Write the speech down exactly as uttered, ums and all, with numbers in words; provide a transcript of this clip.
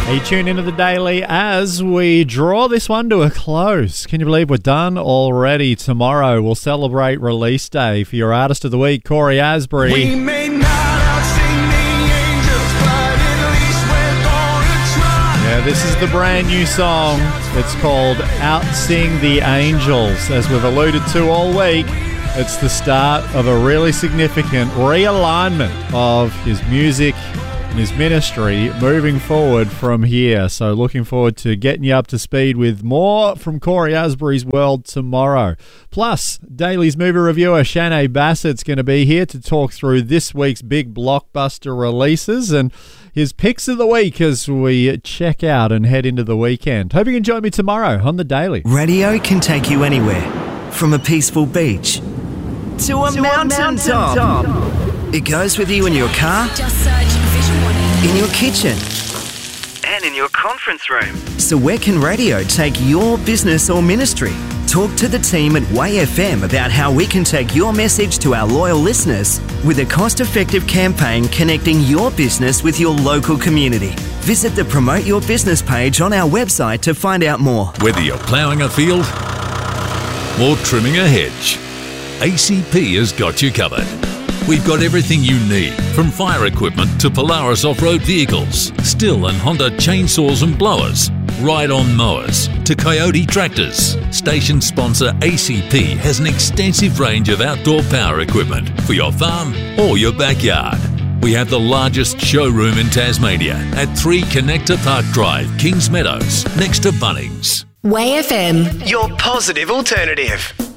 You tune into the Daily as we draw this one to a close. Can you believe we're done already? Tomorrow we'll celebrate release day for your Artist of the Week, Corey Asbury. We may not outsing the angels, but at least we're gonna try. Yeah, this is the brand new song. It's called Outsing the Angels. As we've alluded to all week, it's the start of a really significant realignment of his music and his ministry moving forward from here. So looking forward to getting you up to speed with more from Corey Asbury's world tomorrow. Plus, Daily's movie reviewer Shanae Bassett's going to be here to talk through this week's big blockbuster releases and his picks of the week as we check out and head into the weekend. Hope you can join me tomorrow on The Daily. Radio can take you anywhere, from a peaceful beach to a To a mountain top. mountaintop. It goes with you in your car, Just search Vision One. in your kitchen, And in your conference room. So where can radio take your business or ministry? Talk to the team at Way F M about how we can take your message to our loyal listeners with a cost-effective campaign connecting your business with your local community. Visit the Promote Your Business page on our website to find out more. Whether you're ploughing a field or trimming a hedge, A C P has got you covered. We've got everything you need, from fire equipment to Polaris off-road vehicles, Stihl and Honda chainsaws and blowers, ride-on mowers to Coyote tractors. Station sponsor A C P has an extensive range of outdoor power equipment for your farm or your backyard. We have the largest showroom in Tasmania at three Connector Park Drive, Kings Meadows, next to Bunnings. Way F M. Your positive alternative.